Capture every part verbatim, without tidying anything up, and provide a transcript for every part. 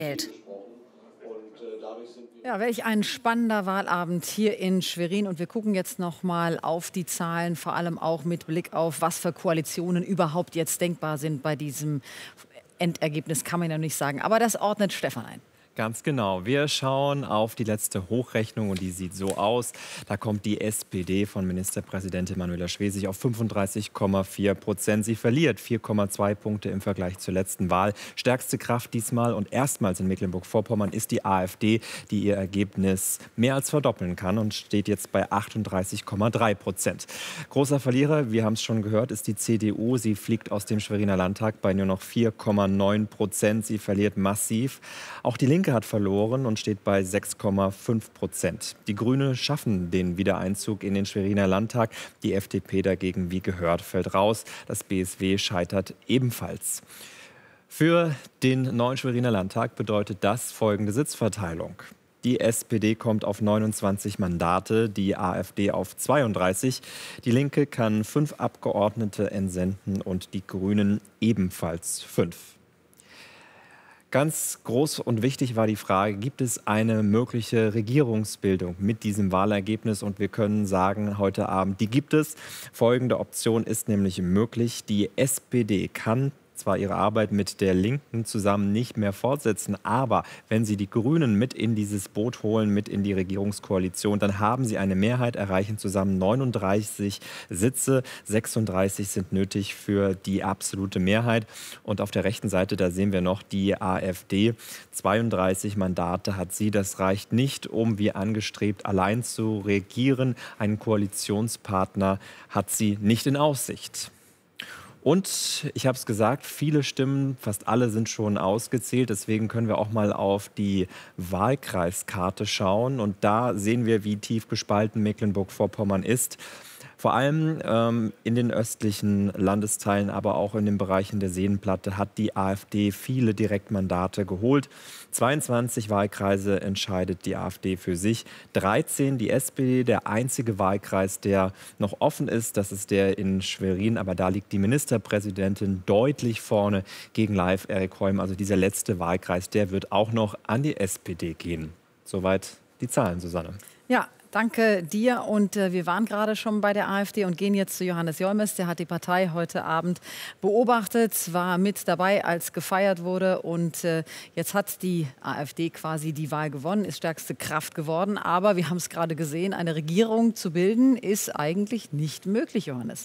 Geld. Ja, welch ein spannender Wahlabend hier in Schwerin. Und wir gucken jetzt noch mal auf die Zahlen, vor allem auch mit Blick auf, was für Koalitionen überhaupt jetzt denkbar sind bei diesem Endergebnis, kann man ja nicht sagen. Aber das ordnet Stefan ein. Ganz genau. Wir schauen auf die letzte Hochrechnung und die sieht so aus. Da kommt die S P D von Ministerpräsidentin Manuela Schwesig auf fünfunddreißig Komma vier Prozent. Sie verliert vier Komma zwei Punkte im Vergleich zur letzten Wahl. Stärkste Kraft diesmal und erstmals in Mecklenburg-Vorpommern ist die AfD, die ihr Ergebnis mehr als verdoppeln kann und steht jetzt bei achtunddreißig Komma drei Prozent. Großer Verlierer, wir haben es schon gehört, ist die C D U. Sie fliegt aus dem Schweriner Landtag bei nur noch vier Komma neun Prozent. Sie verliert massiv. Auch die Linke hat verloren und steht bei sechs Komma fünf Prozent. Die Grünen schaffen den Wiedereinzug in den Schweriner Landtag. Die F D P dagegen, wie gehört, fällt raus. Das B S W scheitert ebenfalls. Für den neuen Schweriner Landtag bedeutet das folgende Sitzverteilung. Die S P D kommt auf neunundzwanzig Mandate, die AfD auf zweiunddreißig. Die Linke kann fünf Abgeordnete entsenden und die Grünen ebenfalls fünf. Ganz groß und wichtig war die Frage, gibt es eine mögliche Regierungsbildung mit diesem Wahlergebnis? Und wir können sagen, heute Abend, die gibt es. Folgende Option ist nämlich möglich. Die S P D kann zwar ihre Arbeit mit der Linken zusammen nicht mehr fortsetzen, aber wenn sie die Grünen mit in dieses Boot holen, mit in die Regierungskoalition, dann haben sie eine Mehrheit, erreichen zusammen neununddreißig Sitze. sechsunddreißig sind nötig für die absolute Mehrheit. Und auf der rechten Seite, da sehen wir noch die AfD. zweiunddreißig Mandate hat sie. Das reicht nicht, um wie angestrebt allein zu regieren. Einen Koalitionspartner hat sie nicht in Aussicht. Und ich habe es gesagt, viele Stimmen, fast alle sind schon ausgezählt. Deswegen können wir auch mal auf die Wahlkreiskarte schauen. Und da sehen wir, wie tief gespalten Mecklenburg-Vorpommern ist. Vor allem ähm, in den östlichen Landesteilen, aber auch in den Bereichen der Seenplatte hat die AfD viele Direktmandate geholt. zweiundzwanzig Wahlkreise entscheidet die AfD für sich. dreizehn die S P D. Der einzige Wahlkreis, der noch offen ist, das ist der in Schwerin. Aber da liegt die Ministerpräsidentin deutlich vorne gegen Live Erik Holm. Also dieser letzte Wahlkreis, der wird auch noch an die S P D gehen. Soweit die Zahlen, Susanne. Ja, danke dir. Und äh, wir waren gerade schon bei der AfD und gehen jetzt zu Johannes Jolmes. Der hat die Partei heute Abend beobachtet, war mit dabei, als gefeiert wurde. Und äh, jetzt hat die AfD quasi die Wahl gewonnen, ist stärkste Kraft geworden. Aber wir haben es gerade gesehen, eine Regierung zu bilden, ist eigentlich nicht möglich, Johannes.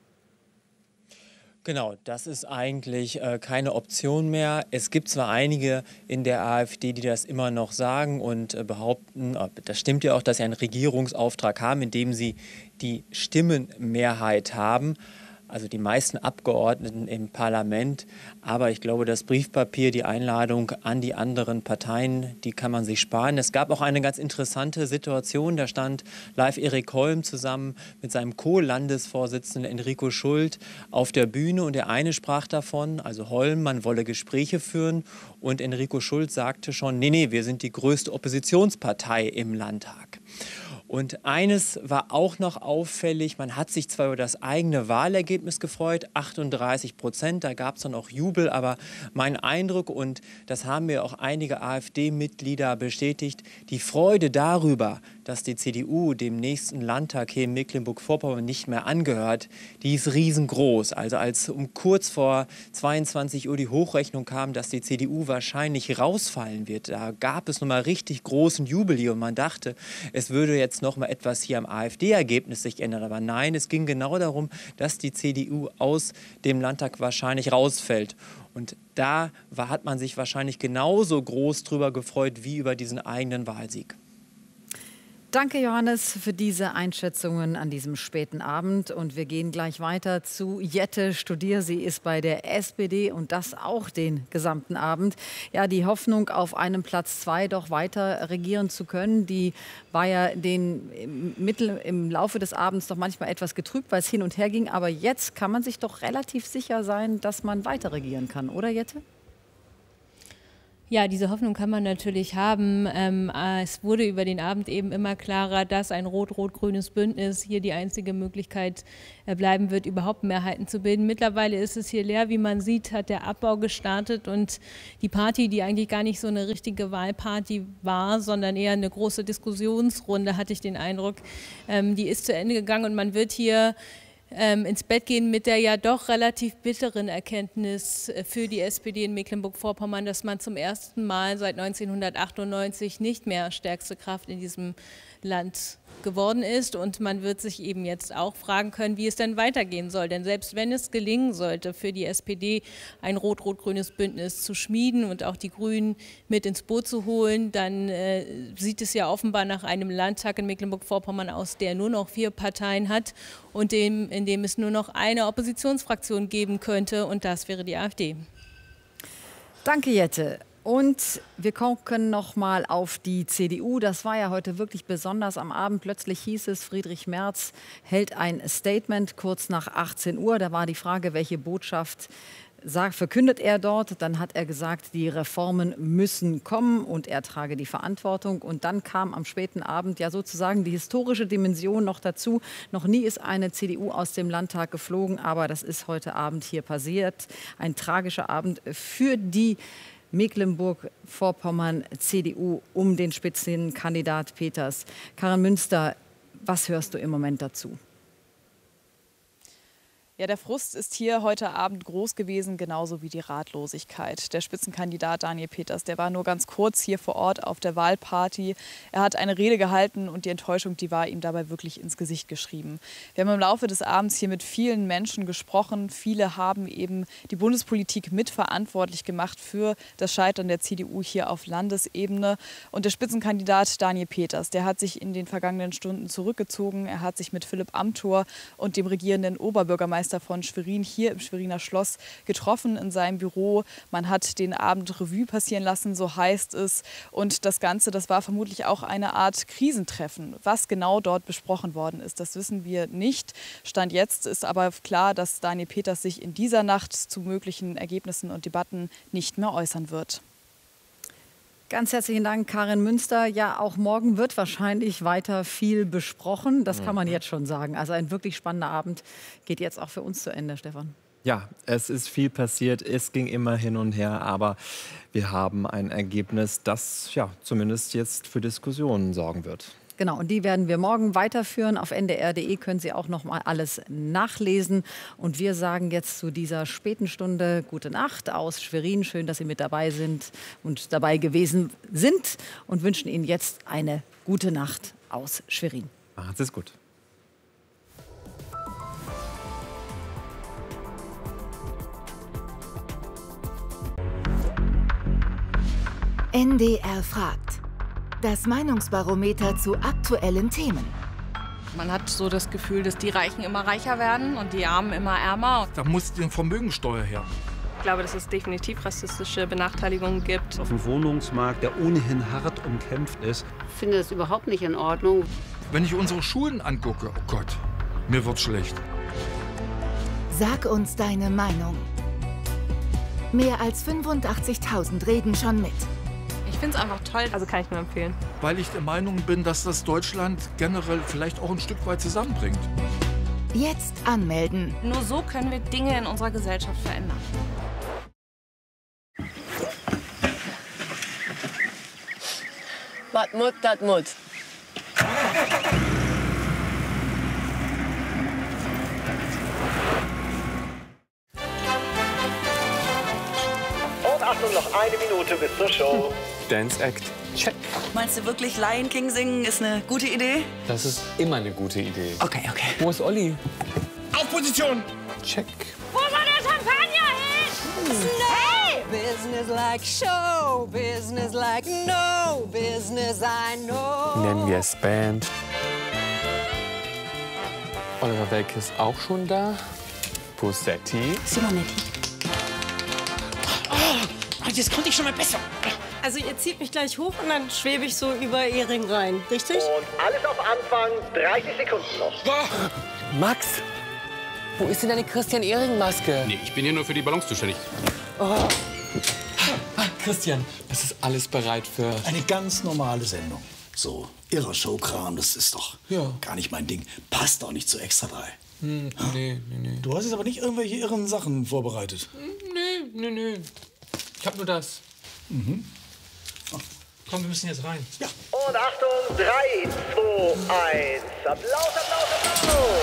Genau, das ist eigentlich äh, keine Option mehr. Es gibt zwar einige in der AfD, die das immer noch sagen und äh, behaupten, äh, das stimmt ja auch, dass sie einen Regierungsauftrag haben, in dem sie die Stimmenmehrheit haben, also die meisten Abgeordneten im Parlament. Aber ich glaube, das Briefpapier, die Einladung an die anderen Parteien, die kann man sich sparen. Es gab auch eine ganz interessante Situation. Da stand Live Erik Holm zusammen mit seinem Co-Landesvorsitzenden Enrico Schult auf der Bühne. Und der eine sprach davon, also Holm, man wolle Gespräche führen. Und Enrico Schult sagte schon, nee, nee, wir sind die größte Oppositionspartei im Landtag. Und eines war auch noch auffällig, man hat sich zwar über das eigene Wahlergebnis gefreut, achtunddreißig Prozent, da gab es dann auch Jubel, aber mein Eindruck, und das haben mir auch einige AfD-Mitglieder bestätigt, die Freude darüber, dass die C D U dem nächsten Landtag hier in Mecklenburg-Vorpommern nicht mehr angehört, die ist riesengroß. Also als um kurz vor zweiundzwanzig Uhr die Hochrechnung kam, dass die C D U wahrscheinlich rausfallen wird, da gab es nochmal richtig großen Jubel hier und man dachte, es würde jetzt noch mal etwas hier am AfD-Ergebnis sich ändern. Aber nein, es ging genau darum, dass die C D U aus dem Landtag wahrscheinlich rausfällt. Und da war, hat man sich wahrscheinlich genauso groß drüber gefreut wie über diesen eigenen Wahlsieg. Danke, Johannes, für diese Einschätzungen an diesem späten Abend. Und wir gehen gleich weiter zu Jette Studier. Sie ist bei der S P D und das auch den gesamten Abend. Ja, die Hoffnung, auf einem Platz zwei doch weiter regieren zu können, die war ja den im, Mittel, im Laufe des Abends doch manchmal etwas getrübt, weil es hin und her ging. Aber jetzt kann man sich doch relativ sicher sein, dass man weiter regieren kann, oder Jette? Ja, diese Hoffnung kann man natürlich haben. Ähm, es wurde über den Abend eben immer klarer, dass ein rot-rot-grünes Bündnis hier die einzige Möglichkeit äh, bleiben wird, überhaupt Mehrheiten zu bilden. Mittlerweile ist es hier leer. Wie man sieht, hat der Abbau gestartet und die Party, die eigentlich gar nicht so eine richtige Wahlparty war, sondern eher eine große Diskussionsrunde, hatte ich den Eindruck, ähm, die ist zu Ende gegangen und man wird hier Ähm, ins Bett gehen mit der ja doch relativ bitteren Erkenntnis für die S P D in Mecklenburg-Vorpommern, dass man zum ersten Mal seit neunzehnhundertachtundneunzig nicht mehr stärkste Kraft in diesem Land geworden ist. Und man wird sich eben jetzt auch fragen können, wie es denn weitergehen soll. Denn selbst wenn es gelingen sollte, für die S P D ein rot-rot-grünes Bündnis zu schmieden und auch die Grünen mit ins Boot zu holen, dann äh, sieht es ja offenbar nach einem Landtag in Mecklenburg-Vorpommern aus, der nur noch vier Parteien hat und dem, in dem es nur noch eine Oppositionsfraktion geben könnte. Und das wäre die AfD. Danke, Jette. Und wir gucken noch mal auf die C D U. Das war ja heute wirklich besonders. Am Abend plötzlich hieß es, Friedrich Merz hält ein Statement kurz nach achtzehn Uhr. Da war die Frage, welche Botschaft sagt, verkündet er dort. Dann hat er gesagt, die Reformen müssen kommen und er trage die Verantwortung. Und dann kam am späten Abend ja sozusagen die historische Dimension noch dazu. Noch nie ist eine C D U aus dem Landtag geflogen, aber das ist heute Abend hier passiert. Ein tragischer Abend für die Mecklenburg-Vorpommern C D U um den Spitzenkandidat Peters. Karin Münster, was hörst du im Moment dazu? Ja, der Frust ist hier heute Abend groß gewesen, genauso wie die Ratlosigkeit. Der Spitzenkandidat Daniel Peters, der war nur ganz kurz hier vor Ort auf der Wahlparty. Er hat eine Rede gehalten und die Enttäuschung, die war ihm dabei wirklich ins Gesicht geschrieben. Wir haben im Laufe des Abends hier mit vielen Menschen gesprochen. Viele haben eben die Bundespolitik mitverantwortlich gemacht für das Scheitern der C D U hier auf Landesebene. Und der Spitzenkandidat Daniel Peters, der hat sich in den vergangenen Stunden zurückgezogen. Er hat sich mit Philipp Amthor und dem regierenden Oberbürgermeister von Schwerin hier im Schweriner Schloss getroffen in seinem Büro. Man hat den Abend Revue passieren lassen, so heißt es. Und das Ganze, das war vermutlich auch eine Art Krisentreffen. Was genau dort besprochen worden ist, das wissen wir nicht. Stand jetzt ist aber klar, dass Daniel Peters sich in dieser Nacht zu möglichen Ergebnissen und Debatten nicht mehr äußern wird. Ganz herzlichen Dank, Karin Münster. Ja, auch morgen wird wahrscheinlich weiter viel besprochen. Das kann man jetzt schon sagen. Also ein wirklich spannender Abend geht jetzt auch für uns zu Ende, Stefan. Ja, es ist viel passiert. Es ging immer hin und her. Aber wir haben ein Ergebnis, das ja zumindest jetzt für Diskussionen sorgen wird. Genau, und die werden wir morgen weiterführen. Auf N D R punkt de können Sie auch noch mal alles nachlesen. Und wir sagen jetzt zu dieser späten Stunde gute Nacht aus Schwerin. Schön, dass Sie mit dabei sind und dabei gewesen sind. Und wünschen Ihnen jetzt eine gute Nacht aus Schwerin. Machen Sie es gut. N D R fragt. Das Meinungsbarometer zu aktuellen Themen. Man hat so das Gefühl, dass die Reichen immer reicher werden und die Armen immer ärmer. Da muss die Vermögensteuer her. Ich glaube, dass es definitiv rassistische Benachteiligungen gibt. Auf dem Wohnungsmarkt, der ohnehin hart umkämpft ist. Ich finde das überhaupt nicht in Ordnung. Wenn ich unsere Schulen angucke, oh Gott, mir wird's schlecht. Sag uns deine Meinung. Mehr als fünfundachtzigtausend reden schon mit. Ich finde es einfach toll, also kann ich nur empfehlen. Weil ich der Meinung bin, dass das Deutschland generell vielleicht auch ein Stück weit zusammenbringt. Jetzt anmelden. Nur so können wir Dinge in unserer Gesellschaft verändern. Was Mut, das Mut. Und Achtung, noch eine Minute bis zur Show. Dance Act, check. Meinst du wirklich, Lion King singen ist eine gute Idee? Das ist immer eine gute Idee. Okay, okay. Wo ist Olli? Auf Position! Check. Wo war der Champagner hin? Hey! Business like show, business like no business I know. Nennen wir es Band. Oliver Welke ist auch schon da. Posetti. Simonetti. Oh, jetzt konnte ich schon mal besser. Also ihr zieht mich gleich hoch und dann schwebe ich so über Ehring rein, richtig? Und alles auf Anfang, dreißig Sekunden noch. Oh. Max, wo ist denn deine Christian-Ehring-Maske? Nee, ich bin hier nur für die Ballons zuständig. Oh. Christian, es ist alles bereit für... Eine ganz normale Sendung. So, irrer Showkram, das ist doch ja. gar nicht mein Ding. Passt auch nicht zu Extra drei. Hm, nee, nee, nee. Du hast jetzt aber nicht irgendwelche irren Sachen vorbereitet. Nee, nee, nee. Ich hab nur das. Mhm. Oh. Komm, wir müssen jetzt rein. Ja. Und Achtung, drei, zwei, eins. Applaus, Applaus, Applaus.